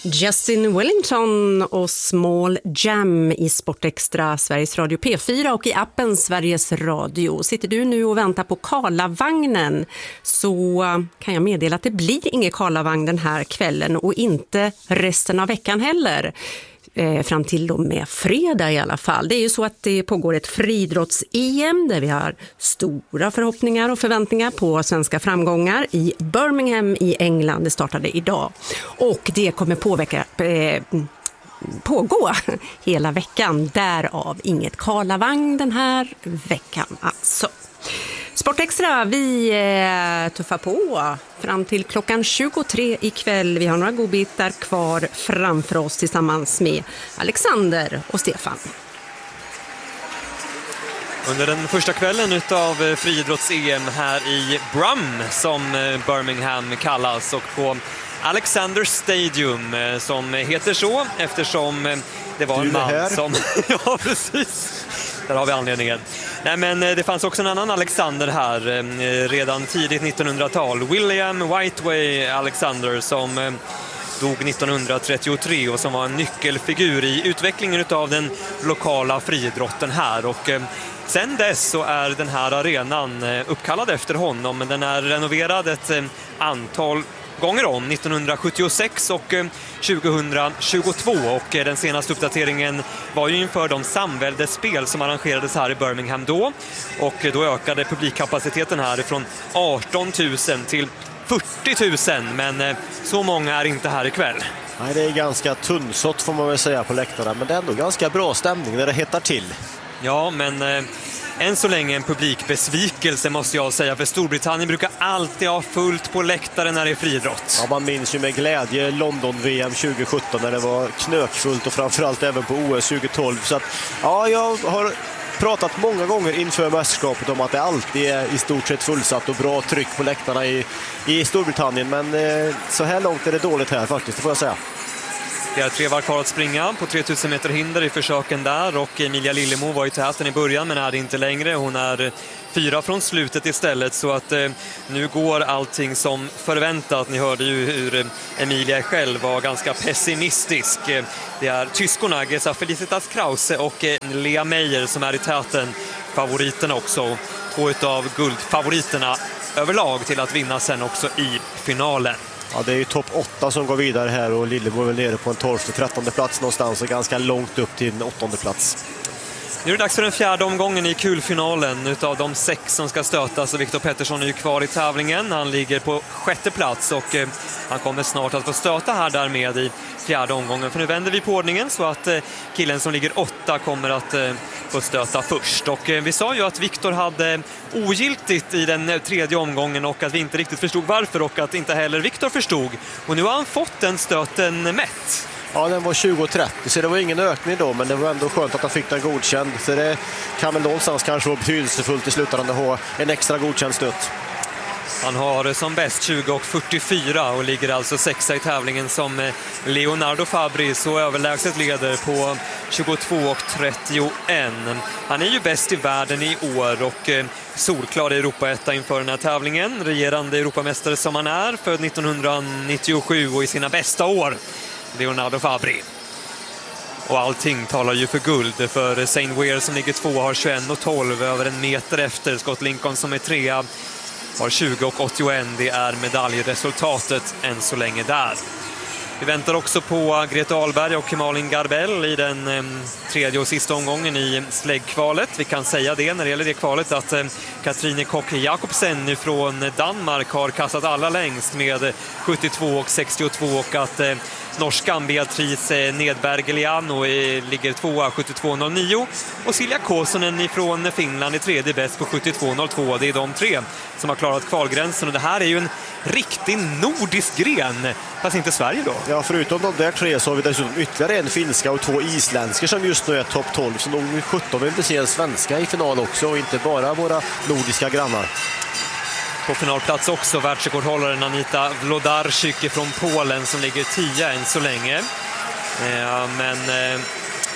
Justin Wellington och Small Jam i Sportextra, Sveriges Radio P4 och i appen Sveriges Radio. Sitter du nu och väntar på Karlavagnen så kan jag meddela att det blir ingen Karlavagn den här kvällen och inte resten av veckan heller. Fram till och med fredag i alla fall. Det är ju så att det pågår ett friidrotts-EM där vi har stora förhoppningar och förväntningar på svenska framgångar i Birmingham i England. Det startade idag och det kommer pågå hela veckan. Därav inget Karlavagn den här veckan alltså. Sportextra, vi tuffar på fram till klockan 23 ikväll. Vi har några godbitar kvar framför oss tillsammans med Alexander och Stefan. Under den första kvällen av friidrotts-EM här i Brum, som Birmingham kallas, och på Alexander Stadium, som heter så eftersom det var en man som... Ja, precis. Där har vi anledningen. Nej, men det fanns också en annan Alexander här redan tidigt 1900-tal. William Whiteway Alexander, som dog 1933 och som var en nyckelfigur i utvecklingen av den lokala friidrotten här. Och sen dess så är den här arenan uppkallad efter honom, men den är renoverad ett antal gånger om, 1976 och 2022, och den senaste uppdateringen var ju inför de samväldesspel som arrangerades här i Birmingham då, och då ökade publikkapaciteten här från 18 000 till 40 000, men så många är inte här ikväll. Nej, det är ganska tunnsått får man väl säga på läktaren, men det är ändå ganska bra stämning när det hettar till. Ja, men än så länge en publikbesvikelse måste jag säga, för Storbritannien brukar alltid ha fullt på läktaren när det är friidrott. Ja, man minns ju med glädje London-VM 2017 när det var knökfullt, och framförallt även på OS 2012. Så att, ja, jag har pratat många gånger inför mästerskapet om att det alltid är i stort sett fullsatt och bra tryck på läktarna i Storbritannien, men så här långt är det dåligt här faktiskt, det får jag säga. Det är 3 varv kvar att springa på 3000 meter hinder i försöken där, och Emilia Lillemo var i täten i början men är det inte längre. Hon är 4 från slutet istället, så att nu går allting som förväntat. Ni hörde ju hur Emilia själv var ganska pessimistisk. Det är tyskorna Gesa Felicitas Krause och Lea Meyer som är i täten, favoriterna också. 2 av guldfavoriterna överlag till att vinna sen också i finalen. Ja, det är ju topp 8 som går vidare här, och Lillebo är väl nere på en 12:e-13:e plats någonstans, och ganska långt upp till en 8:e plats. Nu är det dags för den 4:e omgången i kulfinalen utav de 6 som ska stötas, och Viktor Pettersson är ju kvar i tävlingen. Han ligger på 6:e plats och han kommer snart att få stöta här därmed i 4:e omgången. För nu vänder vi på ordningen så att killen som ligger 8 kommer att få stöta först. Och vi sa ju att Viktor hade ogiltigt i den 3:e omgången och att vi inte riktigt förstod varför, och att inte heller Viktor förstod. Och nu har han fått den stöten mätt. Ja, den var 20:30, så det var ingen ökning då, men det var ändå skönt att han fick den godkänd. Så det kan väl någonstans kanske vara betydelsefullt i slutändan att ha en extra godkänd stöt. Han har som bäst 20:44 och ligger alltså 6:a i tävlingen, som Leonardo Fabri så överlägset leder på 22:31. Han är ju bäst i världen i år och solklar i Europa-etta inför den här tävlingen. Regerande Europamästare som han är, född 1997 och i sina bästa år, Leonardo Fabri. Och allting talar ju för guld, för Saint Weir som ligger 2 har 21:12, över en meter efter. Scott Lincoln som är 3 har 20:81. Det är medaljresultatet än så länge där. Vi väntar också på Greta Ahlberg och Malin Garbell i den 3:e och sista omgången i släggkvalet. Vi kan säga det när det gäller det kvalet att Katrine Koch Jakobsen från Danmark har kastat alla längst med 72:62, och att norskan Beatrice Nedberg-Eliano ligger 2:a 72:09, och Silja Kosonen från Finland är 3:e bäst på 72:02. Det är de 3 som har klarat kvalgränsen, och det här är ju en riktig nordisk gren, fast inte Sverige då. Ja, förutom de där 3 så har vi dessutom ytterligare en finska och 2 isländskor som just nu är topp 12, så nog 17 vill vi se en svenska i final också, och inte bara våra nordiska grannar. På finalplats också världsrekordhållaren Anita Wlodarczyk från Polen som ligger 10 än så länge. Men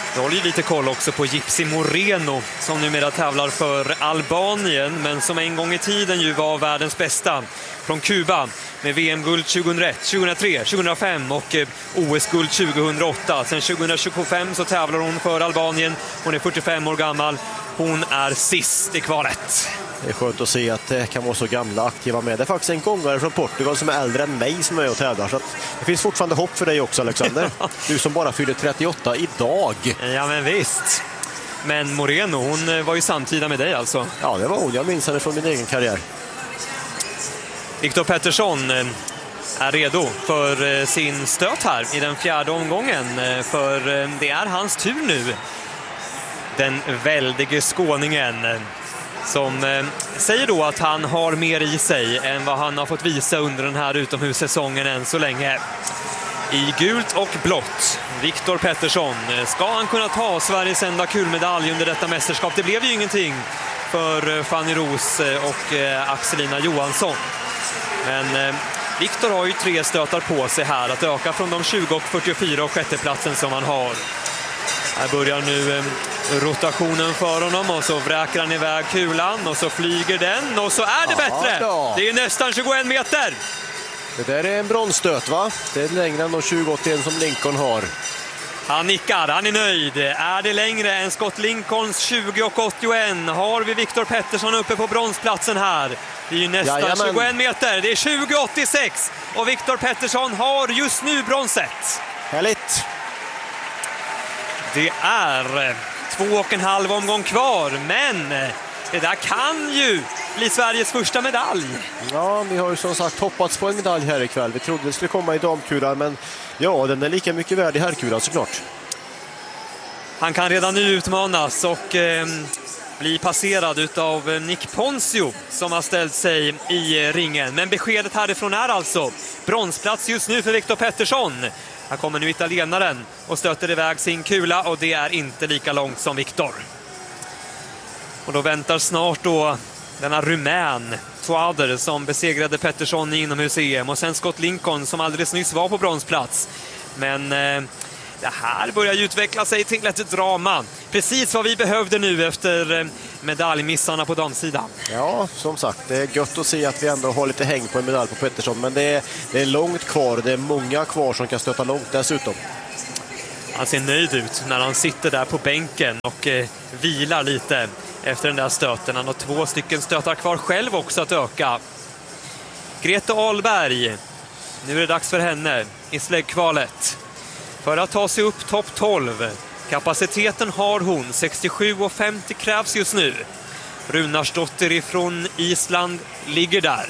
Jag håller ju lite koll också på Gypsy Moreno som numera tävlar för Albanien, men som en gång i tiden ju var världens bästa från Kuba med VM-guld 2001, 2003, 2005 och OS-guld 2008. Sen 2025 så tävlar hon för Albanien. Hon är 45 år gammal. Hon är sist i kvalet. Det är skönt att se att det kan vara så gamla aktiva med. Det är faktiskt en gångare från Portugal som är äldre än mig som är och tävlar. Så att det finns fortfarande hopp för dig också, Alexander. Du som bara fyller 38 idag. Ja, men visst. Men Moreno, hon var ju samtida med dig alltså. Ja, det var hon. Jag minns henne från min egen karriär. Viktor Pettersson är redo för sin stöt här i den fjärde omgången. För det är hans tur nu. Den väldige skåningen som säger då att han har mer i sig än vad han har fått visa under den här utomhussäsongen än så länge. I gult och blått, Viktor Pettersson. Ska han kunna ta Sveriges enda kulmedalj under detta mästerskap? Det blev ju ingenting för Fanny Ros och Axelina Johansson. Men Viktor har ju 3 stötar på sig här att öka från de 20 och 44 och sjätteplatsen som han har. Här börjar nu rotationen för honom och så vräker han iväg kulan och så flyger den och så är det bättre. Det är nästan 21 meter. Det där är en bronsstöt, va? Det är längre än de 20-81 som Lincoln har. Han nickar, han är nöjd. Är det längre än Scott Lincolns 20 och 81 har vi Viktor Pettersson uppe på bronsplatsen här. Det är ju nästan 21 meter. Det är 20,86 och Viktor Pettersson har just nu bronset. Härligt. Det är 2,5 omgång kvar, men det där kan ju bli Sveriges första medalj. Ja, vi har ju som sagt hoppats på en medalj här ikväll. Vi trodde det skulle komma i damkulan, men ja, den är lika mycket värd i herrkulan såklart. Han kan redan nu utmanas och bli passerad av Nick Ponzio som har ställt sig i ringen. Men beskedet härifrån är alltså bronsplats just nu för Viktor Pettersson. Här kommer nu italienaren och stöter iväg sin kula och det är inte lika långt som Viktor. Och då väntar snart då denna rumän Toader som besegrade Pettersson i inomhus-EM och sen Scott Lincoln som alldeles nyss var på bronsplats. Men det här börjar ju utveckla sig till ett drama. Precis vad vi behövde nu efter medaljmissarna på damsidan. Ja, som sagt, det är gött att se att vi ändå har lite häng på en medalj på Pettersson. Men det är långt kvar, det är många kvar som kan stöta långt dessutom. Han ser nöjd ut när han sitter där på bänken och vilar lite efter den där stöten. Han har 2 stycken stötar kvar själv också att öka. Grete Ahlberg, nu är det dags för henne i släggkvalet. För att ta sig upp topp 12. Kapaciteten har hon, 67,50 krävs just nu. Runarsdotter ifrån Island ligger där.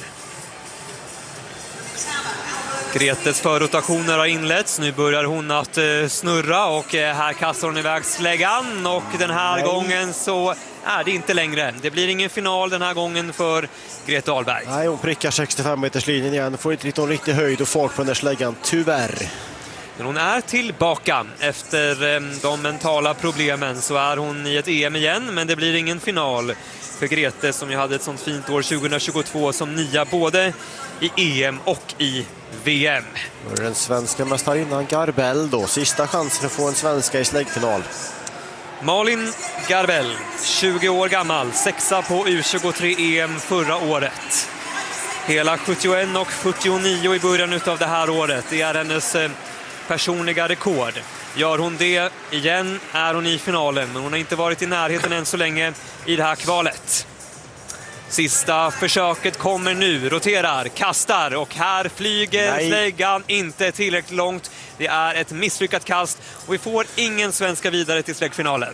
Gretes förrotationer har inletts. Nu börjar hon att snurra och här kastar hon iväg släggan. Och den här gången så är det inte längre. Det blir ingen final den här gången för Grete Ahlberg. Nej, hon prickar 65-meterslinjen igen. Får inte någon riktig höjd och fart på den där släggan, tyvärr. Men hon är tillbaka efter de mentala problemen, så är hon i ett EM igen, men det blir ingen final för Grete som ju hade ett sånt fint år 2022 som 9 både i EM och i VM. Och den svenska mästarinnan Garbell då, sista chansen att få en svenska i släggfinal. Malin Garbell, 20 år gammal, 6:a på U23 EM förra året. Hela 71 och 49 i början av det här året, det är hennes personliga rekord. Gör hon det igen är hon i finalen, men hon har inte varit i närheten än så länge i det här kvalet. Sista försöket kommer nu, roterar, kastar och här flyger släggan inte tillräckligt långt. Det är ett misslyckat kast och vi får ingen svenska vidare till släggfinalen.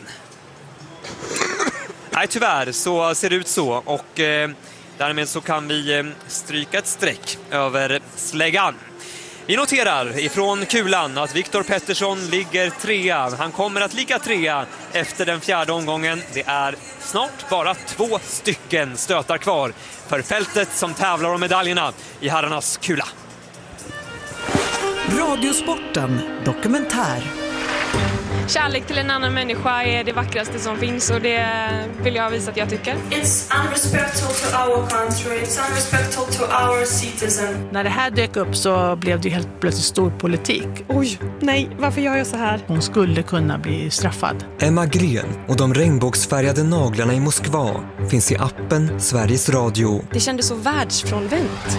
Nej, tyvärr så ser det ut så och därmed så kan vi stryka ett streck över släggan. Vi noterar ifrån kulan att Viktor Pettersson ligger 3:a. Han kommer att ligga 3:a efter den fjärde omgången. Det är snart bara 2 stycken stötar kvar för fältet som tävlar om medaljerna i herrarnas kula. Radiosporten dokumentär. Kärlek till en annan människa är det vackraste som finns och det vill jag visa att jag tycker. It's unrespectful to our country, it's unrespectful to our citizen. När det här dök upp så blev det helt plötsligt stor politik. Oj, nej, varför gör jag så här? Hon skulle kunna bli straffad. Emma Gren och de regnbågsfärgade naglarna i Moskva finns i appen Sveriges Radio. Det kändes så världsfrånvänt.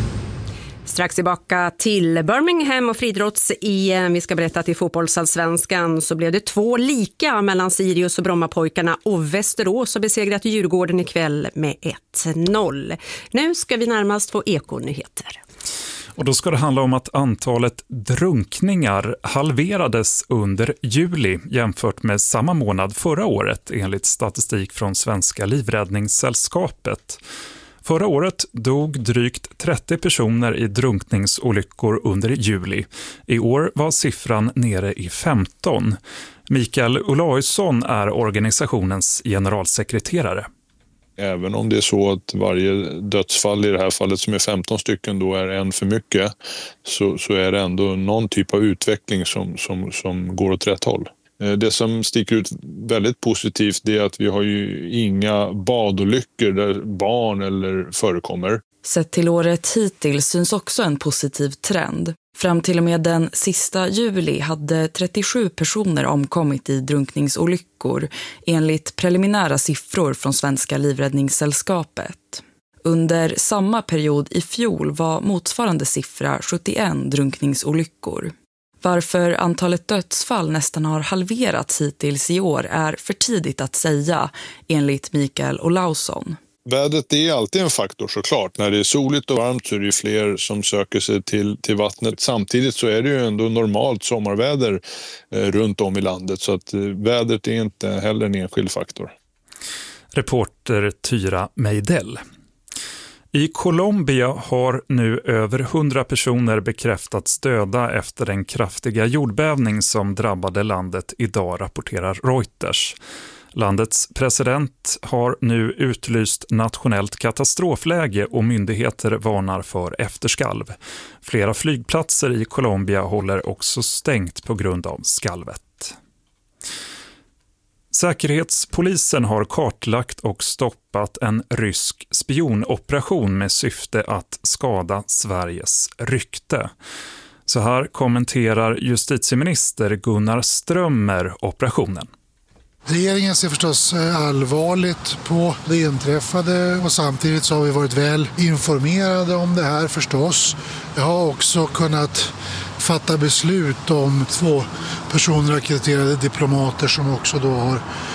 Strax tillbaka till Birmingham och friidrotts-EM. Vi ska berätta att i fotbollsallsvenskan så blev det 2 lika mellan Sirius och Brommapojkarna och Västerås och besegrat Djurgården ikväll med 1-0. Nu ska vi närmast få ekonyheter. Och då ska det handla om att antalet drunkningar halverades under juli jämfört med samma månad förra året enligt statistik från Svenska livräddningssällskapet. Förra året dog drygt 30 personer i drunkningsolyckor under juli. I år var siffran nere i 15. Mikael Olausson är organisationens generalsekreterare. Även om det är så att varje dödsfall i det här fallet som är 15 stycken då är en för mycket så är det ändå någon typ av utveckling som går åt rätt håll. Det som sticker ut väldigt positivt det är att vi har ju inga badolyckor där barn eller förekommer. Sett till året hittills syns också en positiv trend. Fram till och med den sista juli hade 37 personer omkommit i drunkningsolyckor enligt preliminära siffror från Svenska livräddningssällskapet. Under samma period i fjol var motsvarande siffra 71 drunkningsolyckor. Varför antalet dödsfall nästan har halverats hittills i år är för tidigt att säga, enligt Mikael Olausson. Vädret är alltid en faktor såklart. När det är soligt och varmt så är det fler som söker sig till vattnet. Samtidigt så är det ju ändå normalt sommarväder runt om i landet så att vädret är inte heller en enskild faktor. Reporter Tyra Meidell. I Colombia har nu över 100 personer bekräftats döda efter den kraftiga jordbävning som drabbade landet idag, rapporterar Reuters. Landets president har nu utlyst nationellt katastrofläge och myndigheter varnar för efterskalv. Flera flygplatser i Colombia håller också stängt på grund av skalvet. Säkerhetspolisen har kartlagt och stoppat en rysk spionoperation med syfte att skada Sveriges rykte. Så här kommenterar justitieminister Gunnar Strömmer operationen. Regeringen ser förstås allvarligt på det inträffade och samtidigt så har vi varit väl informerade om det här förstås. Jag har också kunnat fatta beslut om 2 personraketerade diplomater som också då har